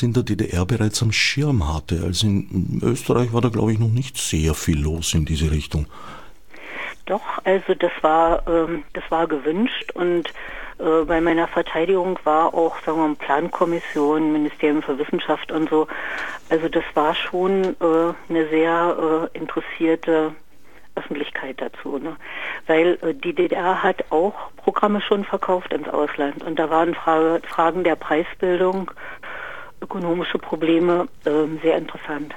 in der DDR bereits am Schirm hatte. Also in Österreich war da, glaube ich, noch nicht sehr viel los in diese Richtung. Doch, also das war gewünscht und bei meiner Verteidigung war auch, sagen wir mal, Plankommission, Ministerium für Wissenschaft und so. Also das war schon eine sehr interessierte Öffentlichkeit dazu, ne? Weil die DDR hat auch Programme schon verkauft ins Ausland und da waren Fragen der Preisbildung, ökonomische Probleme sehr interessant.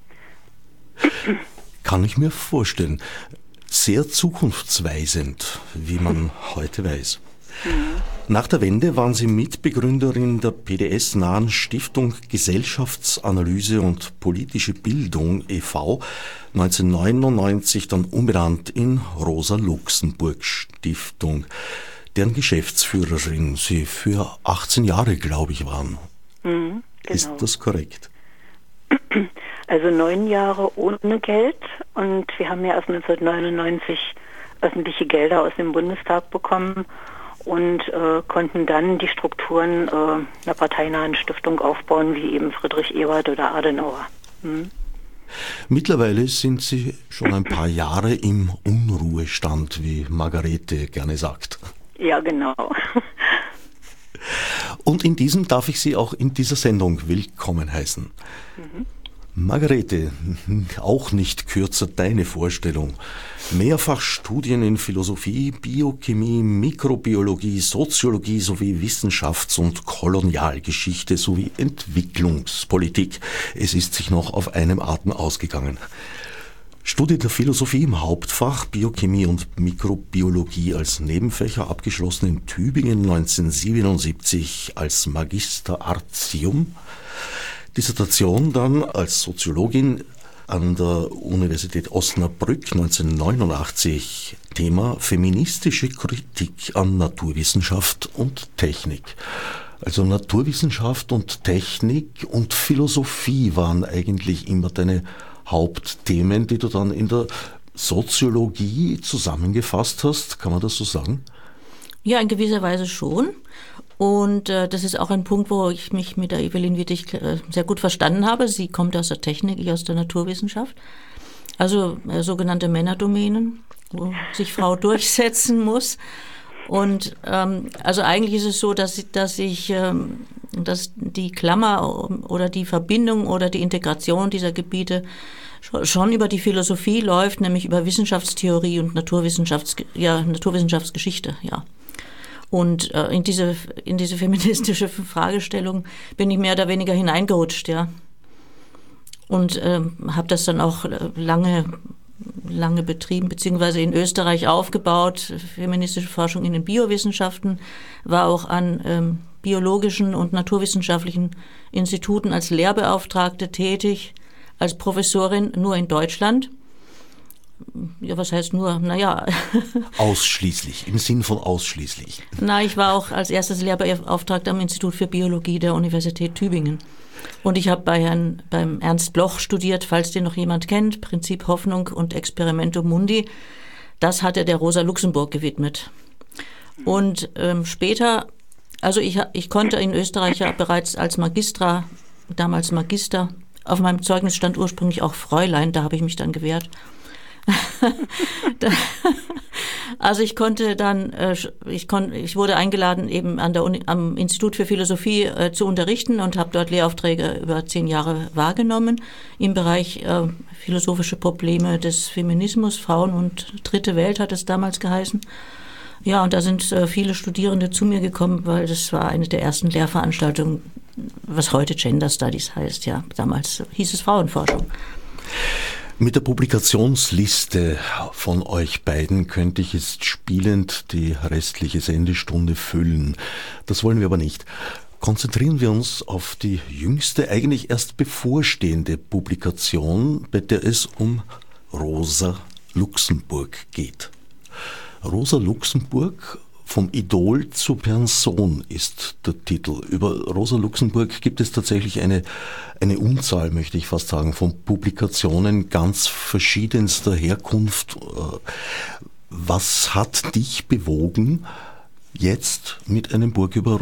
Kann ich mir vorstellen. Sehr zukunftsweisend, wie man heute weiß. Nach der Wende waren Sie Mitbegründerin der PDS-nahen Stiftung Gesellschaftsanalyse und politische Bildung e.V., 1999 dann umbenannt in Rosa-Luxemburg-Stiftung, deren Geschäftsführerin Sie für 18 Jahre, glaube ich, waren. Genau. Ist das korrekt? Also 9 Jahre ohne Geld und wir haben ja erst 1999 öffentliche Gelder aus dem Bundestag bekommen und konnten dann die Strukturen einer parteinahen Stiftung aufbauen, wie eben Friedrich Ebert oder Adenauer. Mittlerweile sind Sie schon ein paar Jahre im Unruhestand, wie Margarete gerne sagt. Ja, genau. Und in diesem darf ich Sie auch in dieser Sendung willkommen heißen. Margarete, auch nicht kürzer deine Vorstellung. Mehrfach Studien in Philosophie, Biochemie, Mikrobiologie, Soziologie sowie Wissenschafts- und Kolonialgeschichte sowie Entwicklungspolitik. Es ist sich noch auf einem Atem ausgegangen. Studie der Philosophie im Hauptfach, Biochemie und Mikrobiologie als Nebenfächer, abgeschlossen in Tübingen 1977 als Magister Artium. Dissertation dann als Soziologin an der Universität Osnabrück 1989. Thema feministische Kritik an Naturwissenschaft und Technik. Also Naturwissenschaft und Technik und Philosophie waren eigentlich immer deine Hauptthemen, die du dann in der Soziologie zusammengefasst hast. Kann man das so sagen? Ja, in gewisser Weise schon. Und das ist auch ein Punkt, wo ich mich mit der Evelyn Wittig sehr gut verstanden habe. Sie kommt aus der Technik, ich aus der Naturwissenschaft. Also sogenannte Männerdomänen, wo sich Frau durchsetzen muss. Und also eigentlich ist es so, dass die Klammer oder die Verbindung oder die Integration dieser Gebiete schon über die Philosophie läuft, nämlich über Wissenschaftstheorie und Naturwissenschaftsgeschichte, ja. Und in diese feministische Fragestellung bin ich mehr oder weniger hineingerutscht, ja. Und habe das dann auch lange betrieben, beziehungsweise in Österreich aufgebaut. Feministische Forschung in den Biowissenschaften, war auch an biologischen und naturwissenschaftlichen Instituten als Lehrbeauftragte tätig, als Professorin nur in Deutschland. Ja, was heißt nur? Naja. Ausschließlich, im Sinn von ausschließlich. Na, ich war auch als erstes Lehrbeauftragte am Institut für Biologie der Universität Tübingen. Und ich habe beim Ernst Bloch studiert, falls den noch jemand kennt, Prinzip Hoffnung und Experimento Mundi. Das hat er der Rosa Luxemburg gewidmet. Und später, also ich konnte in Österreich ja bereits als Magistra, damals Magister, auf meinem Zeugnis stand ursprünglich auch Fräulein, da habe ich mich dann gewehrt. Also ich wurde eingeladen, eben am Institut für Philosophie zu unterrichten und habe dort Lehraufträge über 10 Jahre wahrgenommen im Bereich philosophische Probleme des Feminismus, Frauen und Dritte Welt hat es damals geheißen. Ja, und da sind viele Studierende zu mir gekommen, weil das war eine der ersten Lehrveranstaltungen, was heute Gender Studies heißt, ja. Damals hieß es Frauenforschung. Mit der Publikationsliste von euch beiden könnte ich jetzt spielend die restliche Sendestunde füllen. Das wollen wir aber nicht. Konzentrieren wir uns auf die jüngste, eigentlich erst bevorstehende Publikation, bei der es um Rosa Luxemburg geht. Rosa Luxemburg, vom Idol zur Person ist der Titel. Über Rosa Luxemburg gibt es tatsächlich eine Unzahl, möchte ich fast sagen, von Publikationen ganz verschiedenster Herkunft. Was hat dich bewogen, jetzt mit einem Buch über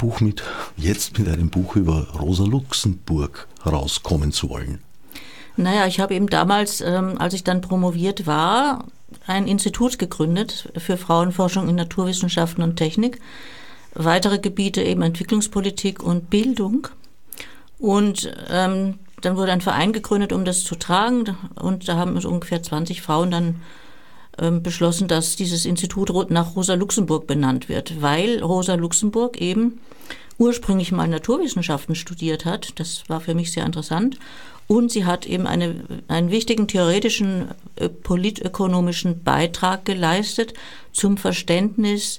Rosa Luxemburg herauskommen zu wollen? Naja, ich habe eben damals, als ich dann promoviert war, ein Institut gegründet für Frauenforschung in Naturwissenschaften und Technik. Weitere Gebiete eben Entwicklungspolitik und Bildung. Und dann wurde ein Verein gegründet, um das zu tragen. Und da haben so ungefähr 20 Frauen dann beschlossen, dass dieses Institut nach Rosa Luxemburg benannt wird, weil Rosa Luxemburg eben ursprünglich mal Naturwissenschaften studiert hat. Das war für mich sehr interessant. Und sie hat eben einen wichtigen theoretischen, politökonomischen Beitrag geleistet zum Verständnis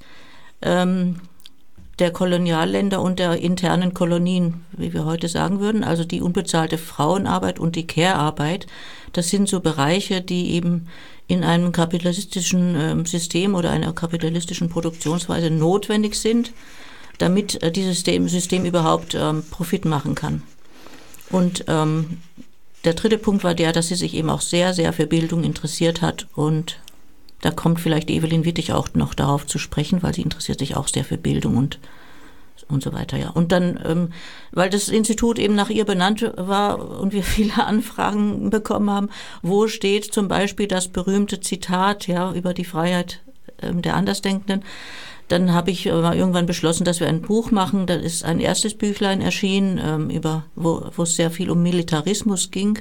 der Kolonialländer und der internen Kolonien, wie wir heute sagen würden. Also die unbezahlte Frauenarbeit und die Care-Arbeit. Das sind so Bereiche, die eben in einem kapitalistischen System oder einer kapitalistischen Produktionsweise notwendig sind, damit dieses System überhaupt Profit machen kann. Und der dritte Punkt war der, dass sie sich eben auch sehr, sehr für Bildung interessiert hat. Und da kommt vielleicht Evelyn Wittig auch noch darauf zu sprechen, weil sie interessiert sich auch sehr für Bildung und so weiter, ja. Und dann, weil das Institut eben nach ihr benannt war und wir viele Anfragen bekommen haben, wo steht zum Beispiel das berühmte Zitat, ja, über die Freiheit der Andersdenkenden, dann habe ich irgendwann beschlossen, dass wir ein Buch machen. Da ist ein erstes Büchlein erschienen, wo es sehr viel um Militarismus ging,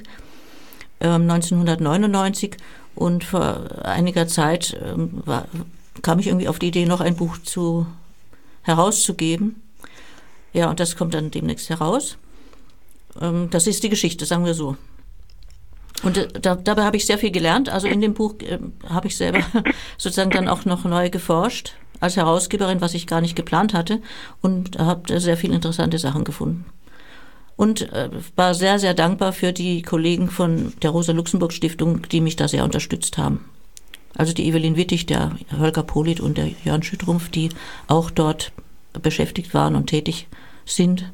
1999. Und vor einiger Zeit kam ich irgendwie auf die Idee, noch ein Buch herauszugeben. Ja, und das kommt dann demnächst heraus. Das ist die Geschichte, sagen wir so. Und dabei habe ich sehr viel gelernt. Also in dem Buch habe ich selber sozusagen dann auch noch neu geforscht als Herausgeberin, was ich gar nicht geplant hatte, und habe sehr viele interessante Sachen gefunden. Und war sehr, sehr dankbar für die Kollegen von der Rosa-Luxemburg-Stiftung, die mich da sehr unterstützt haben. Also die Evelyn Wittig, der Holger Polit und der Jörn Schüttrumpf, die auch dort beschäftigt waren und tätig sind.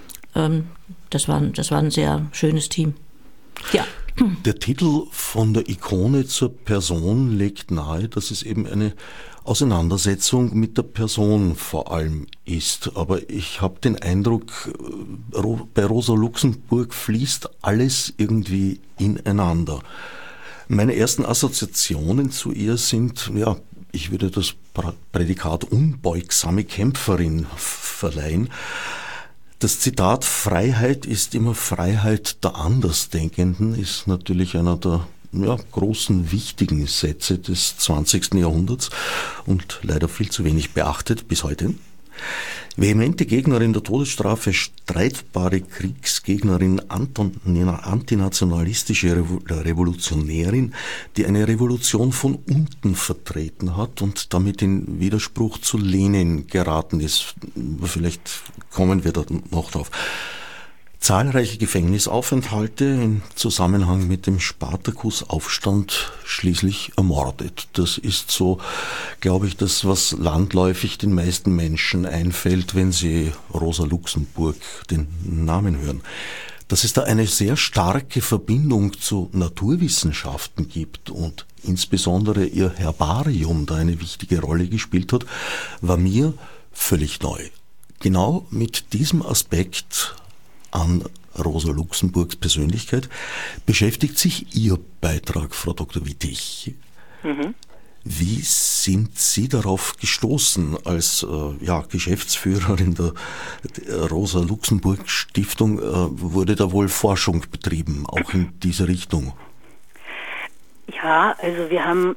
Das war ein sehr schönes Team. Ja. Der Titel Von der Ikone zur Person legt nahe, dass es eben eine Auseinandersetzung mit der Person vor allem ist. Aber ich habe den Eindruck, bei Rosa Luxemburg fließt alles irgendwie ineinander. Meine ersten Assoziationen zu ihr sind, ja, ich würde das Prädikat unbeugsame Kämpferin verleihen. Das Zitat Freiheit ist immer Freiheit der Andersdenkenden ist natürlich einer der großen, wichtigen Sätze des 20. Jahrhunderts und leider viel zu wenig beachtet bis heute. Vehemente Gegnerin der Todesstrafe, streitbare Kriegsgegnerin, antinationalistische Revolutionärin, die eine Revolution von unten vertreten hat und damit in Widerspruch zu Lenin geraten ist. Vielleicht kommen wir da noch drauf. Zahlreiche Gefängnisaufenthalte im Zusammenhang mit dem Spartakusaufstand schließlich ermordet. Das ist so, glaube ich, das, was landläufig den meisten Menschen einfällt, wenn sie Rosa Luxemburg den Namen hören. Dass es da eine sehr starke Verbindung zu Naturwissenschaften gibt und insbesondere ihr Herbarium da eine wichtige Rolle gespielt hat, war mir völlig neu. Genau mit diesem Aspekt an Rosa Luxemburgs Persönlichkeit beschäftigt sich Ihr Beitrag, Frau Dr. Wittig. Mhm. Wie sind Sie darauf gestoßen, als Geschäftsführerin der Rosa Luxemburg Stiftung wurde da wohl Forschung betrieben, auch in diese Richtung? Ja, also wir haben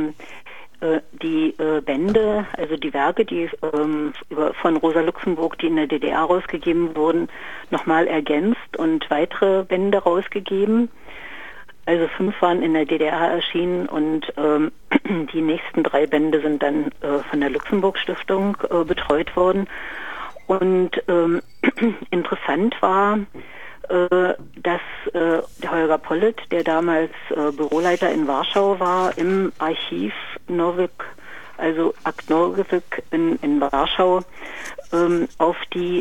die Bände, also die Werke, die von Rosa Luxemburg, die in der DDR rausgegeben wurden, nochmal ergänzt und weitere Bände rausgegeben. Also 5 waren in der DDR erschienen und die nächsten 3 Bände sind dann von der Luxemburg-Stiftung betreut worden. Und interessant war, dass der Holger Polit, der damals Büroleiter in Warschau war, im Archiv Nowyk, also Akt Nowyk in Warschau, auf die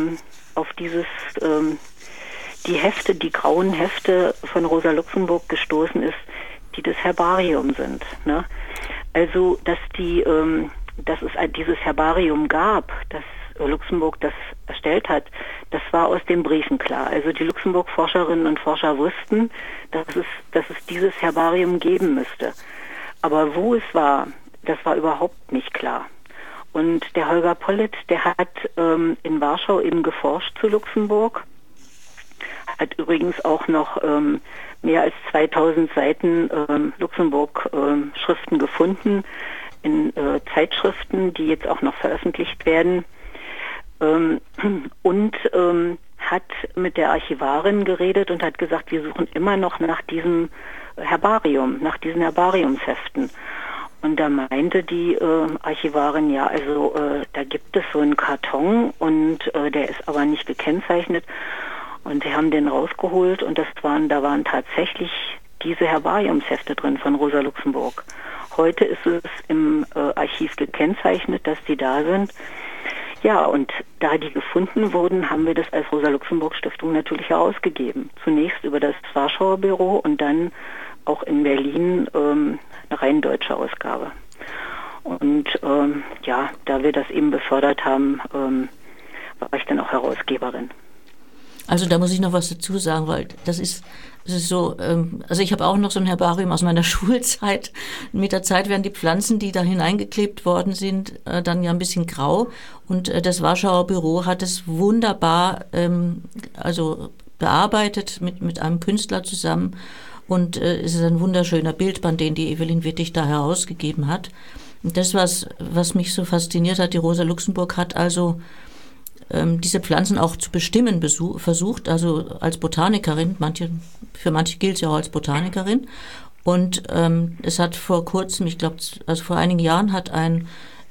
Hefte, die grauen Hefte von Rosa Luxemburg gestoßen ist, die das Herbarium sind. Ne? Also, dass die dass es dieses Herbarium gab, das Luxemburg das erstellt hat, das war aus den Briefen klar. Also die Luxemburg-Forscherinnen und Forscher wussten, dass es dieses Herbarium geben müsste. Aber wo es war, das war überhaupt nicht klar. Und der Holger Pollitt, der hat in Warschau eben geforscht zu Luxemburg, hat übrigens auch noch mehr als 2000 Seiten Luxemburg-Schriften gefunden in Zeitschriften, die jetzt auch noch veröffentlicht werden. Und hat mit der Archivarin geredet und hat gesagt, wir suchen immer noch nach diesem Herbarium, nach diesen Herbariumsheften. Und da meinte die Archivarin, ja, also da gibt es so einen Karton und der ist aber nicht gekennzeichnet. Und sie haben den rausgeholt und da waren tatsächlich diese Herbariumshefte drin von Rosa Luxemburg. Heute ist es im Archiv gekennzeichnet, dass die da sind. Ja, und da die gefunden wurden, haben wir das als Rosa-Luxemburg-Stiftung natürlich herausgegeben. Zunächst über das Warschauer Büro und dann auch in Berlin eine rein deutsche Ausgabe. Und da wir das eben befördert haben, war ich dann auch Herausgeberin. Also da muss ich noch was dazu sagen, weil das ist so, also ich habe auch noch so ein Herbarium aus meiner Schulzeit. Mit der Zeit werden die Pflanzen, die da hineingeklebt worden sind, dann ja ein bisschen grau. Und das Warschauer Büro hat es wunderbar also bearbeitet mit einem Künstler zusammen. Und es ist ein wunderschöner Bildband, den die Evelyn Wittig da herausgegeben hat. Und das, was mich so fasziniert hat, die Rosa Luxemburg hat also diese Pflanzen auch zu bestimmen versucht, also als Botanikerin, für manche gilt sie auch als Botanikerin. Und es hat vor kurzem, ich glaube, also vor einigen Jahren hat ein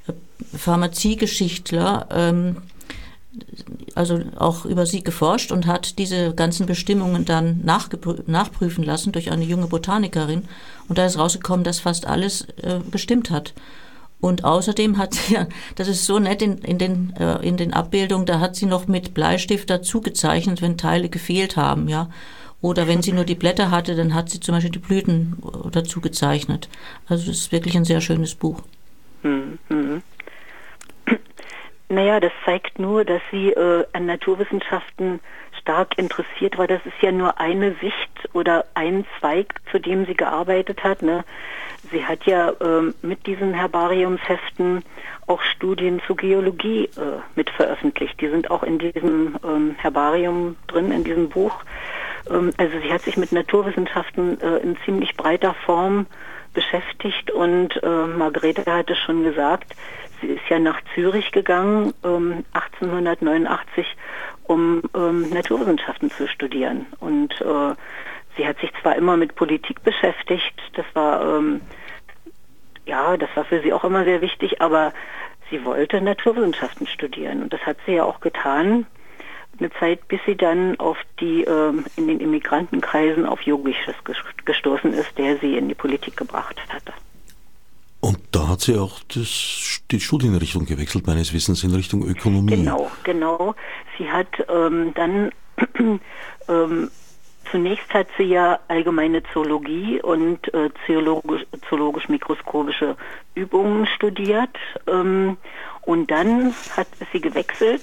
Pharmaziegeschichtler also auch über sie geforscht und hat diese ganzen Bestimmungen dann nachprüfen lassen durch eine junge Botanikerin. Und da ist rausgekommen, dass fast alles gestimmt hat. Und außerdem hat sie, das ist so nett in den Abbildungen, da hat sie noch mit Bleistift dazu gezeichnet, wenn Teile gefehlt haben, ja. Oder wenn sie nur die Blätter hatte, dann hat sie zum Beispiel die Blüten dazu gezeichnet. Also es ist wirklich ein sehr schönes Buch. Mhm. Naja, das zeigt nur, dass sie an Naturwissenschaften stark interessiert war. Das ist ja nur eine Sicht oder ein Zweig, zu dem sie gearbeitet hat, ne? Sie hat ja mit diesen Herbariumsheften auch Studien zur Geologie mit veröffentlicht. Die sind auch in diesem Herbarium drin, in diesem Buch. Also sie hat sich mit Naturwissenschaften in ziemlich breiter Form beschäftigt und Margarete hatte schon gesagt, sie ist ja nach Zürich gegangen, 1889, um Naturwissenschaften zu studieren. Und sie hat sich zwar immer mit Politik beschäftigt, das war für sie auch immer sehr wichtig, aber sie wollte Naturwissenschaften studieren und das hat sie ja auch getan, eine Zeit, bis sie dann auf in den Immigrantenkreisen auf Yogisches gestoßen ist, der sie in die Politik gebracht hatte. Und da hat sie auch die Studienrichtung gewechselt, meines Wissens, in Richtung Ökonomie. Genau. Sie hat dann zunächst hat sie ja allgemeine Zoologie und zoologisch-mikroskopische Übungen studiert. Und dann ist sie gewechselt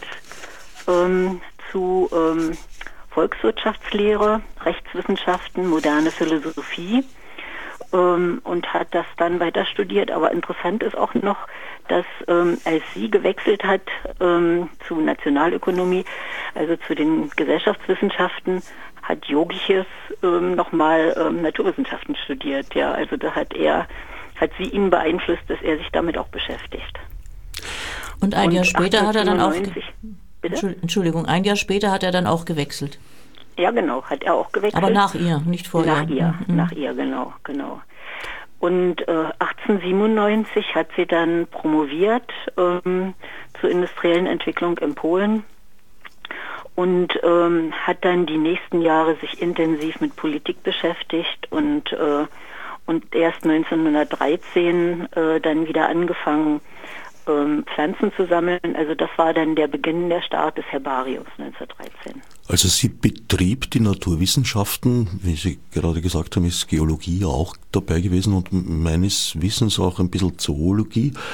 zu Volkswirtschaftslehre, Rechtswissenschaften, moderne Philosophie und hat das dann weiter studiert. Aber interessant ist auch noch, dass als sie gewechselt hat zu Nationalökonomie, also zu den Gesellschaftswissenschaften, hat Yogisches nochmal Naturwissenschaften studiert. Ja, also da hat sie ihn beeinflusst, dass er sich damit auch beschäftigt. Und ein Jahr später hat er dann auch... Bitte? Entschuldigung, ein Jahr später hat er dann auch gewechselt. Ja, genau, hat er auch gewechselt. Aber nach ihr, nicht vorher. Nach ihr, genau. Und 1897 hat sie dann promoviert zur industriellen Entwicklung in Polen und hat dann die nächsten Jahre sich intensiv mit Politik beschäftigt und erst 1913 dann wieder angefangen, Pflanzen zu sammeln. Also das war dann der Beginn, der Start des Herbariums 1913. Also sie betrieb die Naturwissenschaften, wie Sie gerade gesagt haben, ist Geologie auch dabei gewesen und meines Wissens auch ein bisschen Zoologie.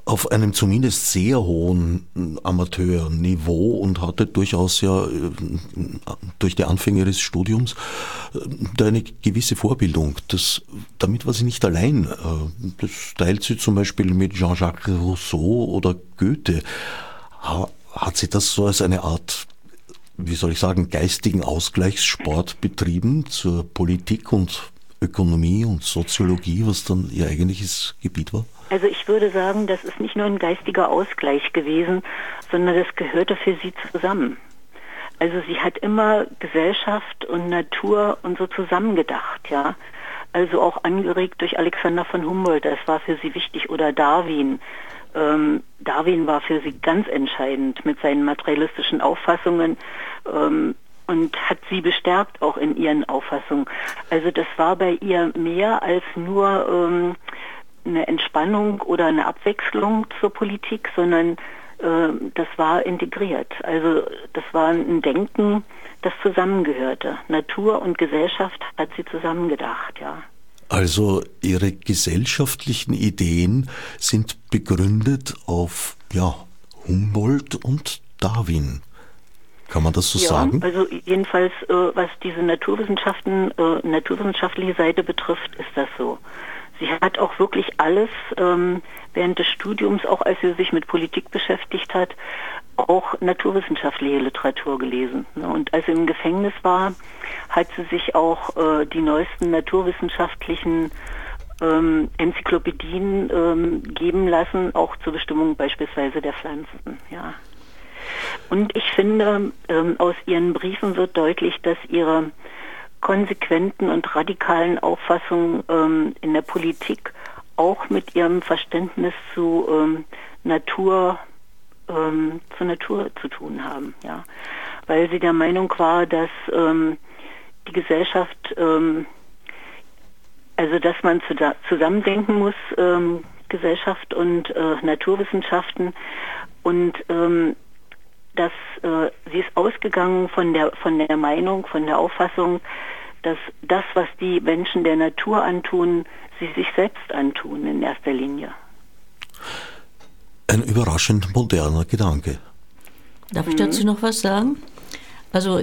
auf einem zumindest sehr hohen Amateurniveau und hatte durchaus ja durch die Anfänge ihres Studiums da eine gewisse Vorbildung. Damit war sie nicht allein. Das teilt sie zum Beispiel mit Jean-Jacques Rousseau oder Goethe. Hat sie das so als eine Art, wie soll ich sagen, geistigen Ausgleichssport betrieben zur Politik und Ökonomie und Soziologie, was dann ihr eigentliches Gebiet war? Also ich würde sagen, das ist nicht nur ein geistiger Ausgleich gewesen, sondern das gehörte für sie zusammen. Also sie hat immer Gesellschaft und Natur und so zusammengedacht, ja. Also auch angeregt durch Alexander von Humboldt, das war für sie wichtig, oder Darwin. Darwin war für sie ganz entscheidend mit seinen materialistischen Auffassungen und hat sie bestärkt auch in ihren Auffassungen. Also das war bei ihr mehr als nur eine Entspannung oder eine Abwechslung zur Politik, sondern das war integriert. Also das war ein Denken, das zusammengehörte. Natur und Gesellschaft hat sie zusammengedacht, ja. Also ihre gesellschaftlichen Ideen sind begründet auf Humboldt und Darwin. Kann man das so sagen? Also jedenfalls, was diese naturwissenschaftliche Seite betrifft, ist das so. Sie hat auch wirklich alles während des Studiums, auch als sie sich mit Politik beschäftigt hat, auch naturwissenschaftliche Literatur gelesen. Und als sie im Gefängnis war, hat sie sich auch die neuesten naturwissenschaftlichen Enzyklopädien geben lassen, auch zur Bestimmung beispielsweise der Pflanzen. Ja. Und ich finde, aus ihren Briefen wird deutlich, dass ihre konsequenten und radikalen Auffassungen in der Politik auch mit ihrem Verständnis zur Natur zu tun haben, ja, weil sie der Meinung war, dass die Gesellschaft, also dass man zusammendenken muss, Gesellschaft und Naturwissenschaften, und dass sie ist ausgegangen von der Meinung, von der Auffassung, dass das, was die Menschen der Natur antun, sie sich selbst antun in erster Linie. Ein überraschend moderner Gedanke. Darf ich dazu noch was sagen? Also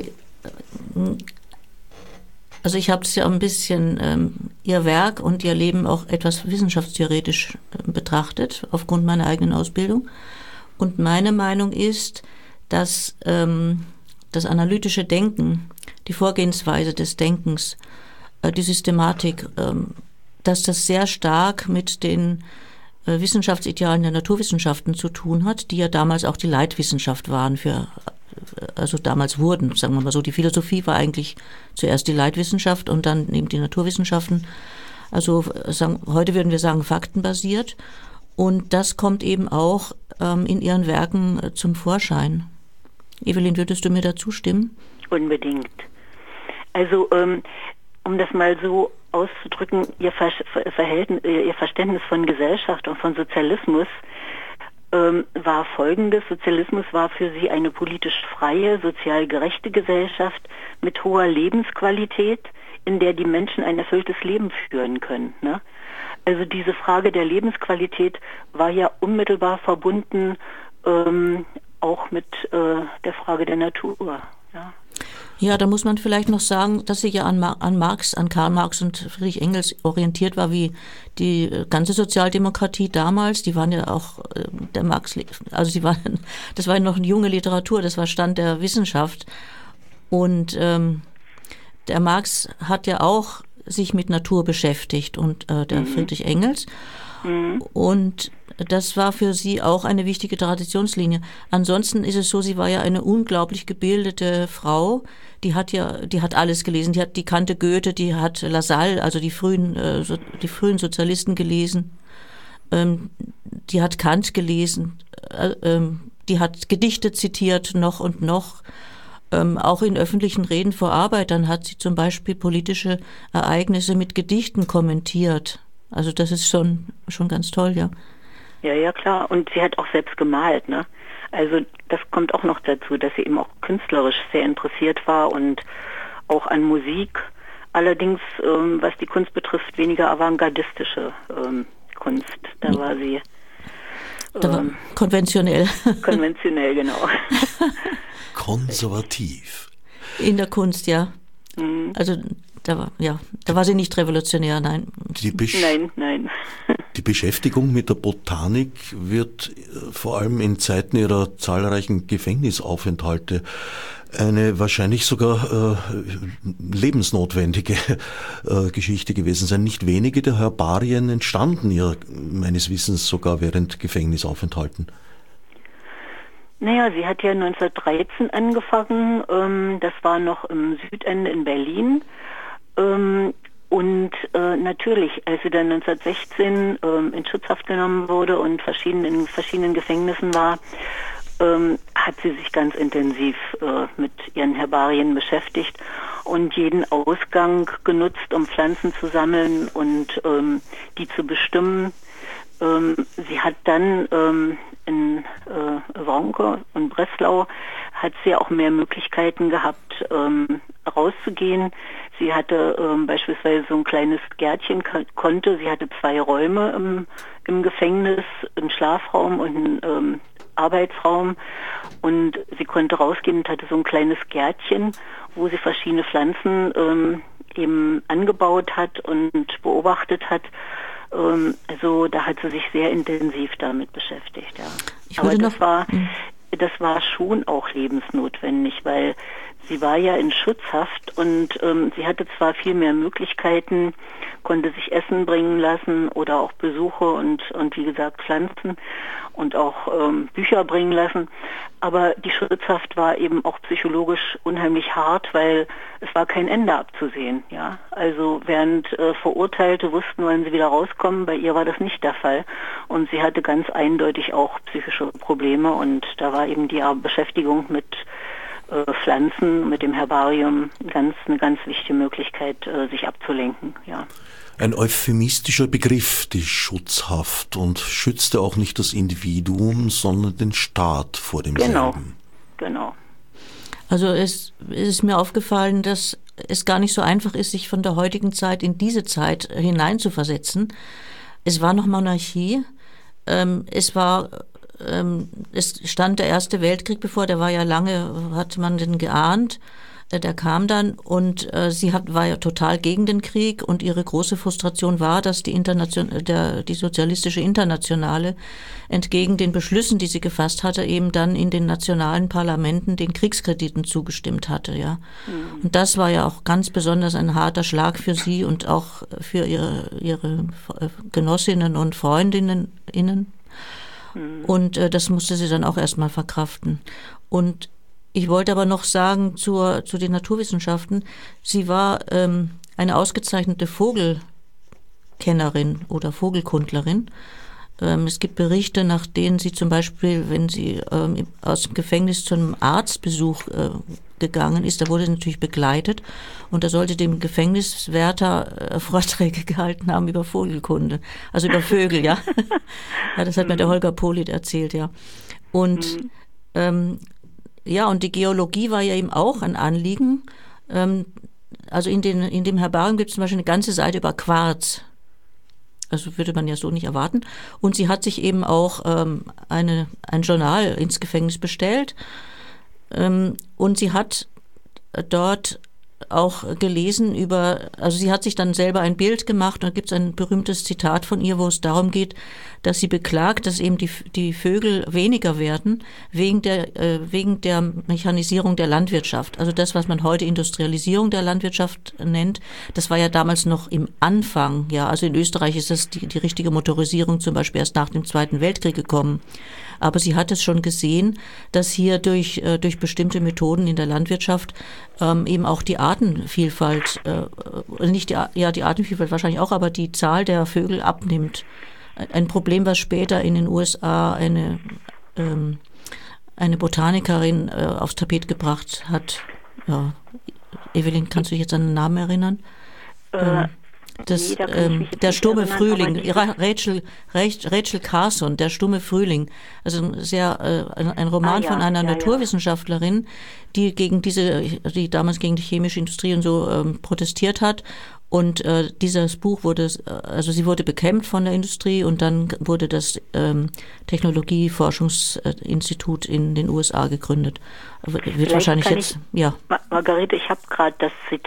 ich habe es ja ein bisschen ihr Werk und ihr Leben auch etwas wissenschaftstheoretisch betrachtet, aufgrund meiner eigenen Ausbildung. Und meine Meinung ist, dass das analytische Denken, die Vorgehensweise des Denkens, die Systematik, dass das sehr stark mit den Wissenschaftsidealen der Naturwissenschaften zu tun hat, die ja damals auch die Leitwissenschaft waren also damals wurden, sagen wir mal so. Die Philosophie war eigentlich zuerst die Leitwissenschaft und dann eben die Naturwissenschaften. Also heute würden wir sagen faktenbasiert. Und das kommt eben auch in ihren Werken zum Vorschein. Evelyn, würdest du mir dazu stimmen? Unbedingt. Also um das mal so auszudrücken, ihr Verständnis von Gesellschaft und von Sozialismus war folgendes: Sozialismus war für sie eine politisch freie, sozial gerechte Gesellschaft mit hoher Lebensqualität, in der die Menschen ein erfülltes Leben führen können. Ne? Also diese Frage der Lebensqualität war ja unmittelbar verbunden auch mit der Frage der Natur. Ja. Ja, da muss man vielleicht noch sagen, dass sie ja an Karl Marx und Friedrich Engels orientiert war, wie die ganze Sozialdemokratie damals. Die waren ja auch der Marx, also das war ja noch eine junge Literatur, das war Stand der Wissenschaft. Und der Marx hat ja auch sich mit Natur beschäftigt und der Friedrich Engels. Und das war für sie auch eine wichtige Traditionslinie. Ansonsten ist es so, sie war ja eine unglaublich gebildete Frau. Die hat alles gelesen. Die kannte Goethe, die hat Lassalle, also die frühen Sozialisten gelesen. Die hat Kant gelesen. Die hat Gedichte zitiert noch und noch. Auch in öffentlichen Reden vor Arbeitern hat sie zum Beispiel politische Ereignisse mit Gedichten kommentiert. Also das ist schon ganz toll, ja. Ja, klar. Und sie hat auch selbst gemalt, ne? Also das kommt auch noch dazu, dass sie eben auch künstlerisch sehr interessiert war und auch an Musik. Allerdings, was die Kunst betrifft, weniger avantgardistische Kunst. Da war sie konventionell. Konventionell, genau. Konservativ. In der Kunst, ja. Also da war sie nicht revolutionär, nein. Nein. Die Beschäftigung mit der Botanik wird vor allem in Zeiten ihrer zahlreichen Gefängnisaufenthalte eine wahrscheinlich sogar lebensnotwendige Geschichte gewesen sein. Nicht wenige der Herbarien entstanden ja meines Wissens sogar während Gefängnisaufenthalten. Naja, sie hat ja 1913 angefangen, das war noch im Südende in Berlin. Und natürlich, als sie dann 1916 in Schutzhaft genommen wurde und in verschiedenen Gefängnissen war, hat sie sich ganz intensiv mit ihren Herbarien beschäftigt und jeden Ausgang genutzt, um Pflanzen zu sammeln und die zu bestimmen. Sie hat dann in Wronke und Breslau hat sie auch mehr Möglichkeiten gehabt, rauszugehen. Sie hatte beispielsweise so ein kleines Gärtchen, sie hatte 2 Räume im Gefängnis, einen Schlafraum und einen Arbeitsraum, und sie konnte rausgehen und hatte so ein kleines Gärtchen, wo sie verschiedene Pflanzen eben angebaut hat und beobachtet hat. Also da hat sie sich sehr intensiv damit beschäftigt, ja. Aber das war schon auch lebensnotwendig, weil sie war ja in Schutzhaft und sie hatte zwar viel mehr Möglichkeiten, konnte sich Essen bringen lassen oder auch Besuche und wie gesagt Pflanzen und auch Bücher bringen lassen, aber die Schutzhaft war eben auch psychologisch unheimlich hart, weil es war kein Ende abzusehen, ja. Also während Verurteilte wussten, wann sie wieder rauskommen, bei ihr war das nicht der Fall und sie hatte ganz eindeutig auch psychische Probleme und da war eben die Beschäftigung mit Pflanzen, mit dem Herbarium eine ganz wichtige Möglichkeit, sich abzulenken, ja. Ein euphemistischer Begriff, die Schutzhaft, und schützte auch nicht das Individuum, sondern den Staat vor demselben. Genau. Also es ist mir aufgefallen, dass es gar nicht so einfach ist, sich von der heutigen Zeit in diese Zeit hineinzuversetzen. Es war noch Monarchie, es stand der Erste Weltkrieg bevor, der war ja lange, hat man den geahnt, der kam dann und sie war ja total gegen den Krieg und ihre große Frustration war, dass die Sozialistische Internationale entgegen den Beschlüssen, die sie gefasst hatte, eben dann in den nationalen Parlamenten den Kriegskrediten zugestimmt hatte, ja. Mhm. Und das war ja auch ganz besonders ein harter Schlag für sie und auch für ihre Genossinnen und Freundinnen. Und das musste sie dann auch erstmal verkraften. Und ich wollte aber noch sagen zu den Naturwissenschaften, sie war eine ausgezeichnete Vogelkennerin oder Vogelkundlerin. Es gibt Berichte, nach denen sie zum Beispiel, wenn sie aus dem Gefängnis zu einem Arztbesuch gegangen ist, da wurde sie natürlich begleitet und da sollte dem Gefängniswärter Vorträge gehalten haben über Vogelkunde, also über Vögel, ja. Ja, das hat mir der Holger Polit erzählt, ja. Und und die Geologie war ja eben auch ein Anliegen. Also in dem Herbarium gibt es zum Beispiel eine ganze Seite über Quarz. Also würde man ja so nicht erwarten. Und sie hat sich eben auch ein Journal ins Gefängnis bestellt. Und sie hat dort auch gelesen also sie hat sich dann selber ein Bild gemacht und da gibt es ein berühmtes Zitat von ihr, wo es darum geht, dass sie beklagt, dass eben die Vögel weniger werden wegen der Mechanisierung der Landwirtschaft. Also das, was man heute Industrialisierung der Landwirtschaft nennt, das war ja damals noch im Anfang. Ja, also in Österreich ist das die richtige Motorisierung zum Beispiel erst nach dem Zweiten Weltkrieg gekommen. Aber sie hat es schon gesehen, dass hier durch bestimmte Methoden in der Landwirtschaft eben auch die Artenvielfalt, die Artenvielfalt wahrscheinlich auch, aber die Zahl der Vögel abnimmt. Ein Problem, was später in den USA eine Botanikerin aufs Tapet gebracht hat. Ja. Evelyn, kannst du dich jetzt an den Namen erinnern? Der stumme Frühling, Rachel Carson, der stumme Frühling, also ein Roman von einer Naturwissenschaftlerin, die damals gegen die chemische Industrie und so protestiert hat Und dieses Buch wurde, also sie wurde bekämpft von der Industrie und dann wurde das Technologieforschungsinstitut in den USA gegründet. Wird wahrscheinlich jetzt, ja. Margarete, ich habe gerade das Zitat